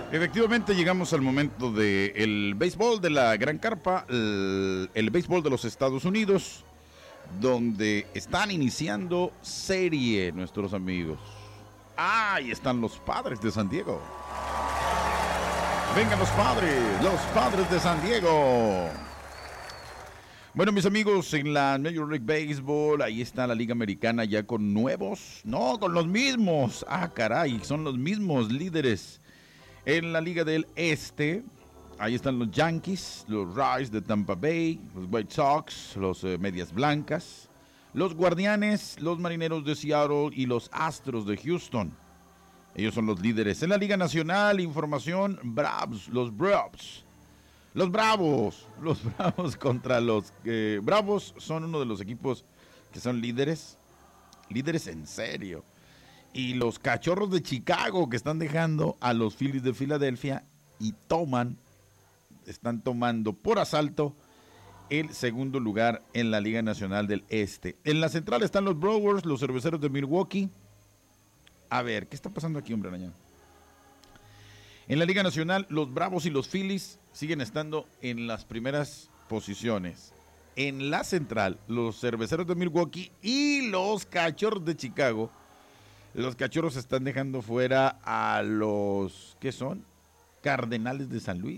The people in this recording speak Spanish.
Efectivamente llegamos al momento del béisbol de la Gran Carpa, el béisbol de los Estados Unidos, donde están iniciando serie nuestros amigos. Ahí están los Padres de San Diego. Vengan los Padres de San Diego. Bueno, mis amigos, en la Major League Baseball, ahí está la Liga Americana ya con nuevos, no, con los mismos. Ah, caray, son los mismos líderes. En la Liga del Este, ahí están los Yankees, los Rays de Tampa Bay, los White Sox, los Medias Blancas, los Guardianes, los Marineros de Seattle y los Astros de Houston. Ellos son los líderes. En la Liga Nacional, información, los Bravos contra los... Bravos son uno de los equipos que son líderes en serio. Y los Cachorros de Chicago que están dejando a los Phillies de Filadelfia y están tomando por asalto el segundo lugar en la Liga Nacional del Este. En la central están los Brewers, los Cerveceros de Milwaukee. A ver, ¿qué está pasando aquí, hombre araña? En la Liga Nacional, los Bravos y los Phillies siguen estando en las primeras posiciones. En la central, los Cerveceros de Milwaukee y los Cachorros de Chicago. Los Cachorros están dejando fuera a los, ¿qué son? Cardenales de San Luis.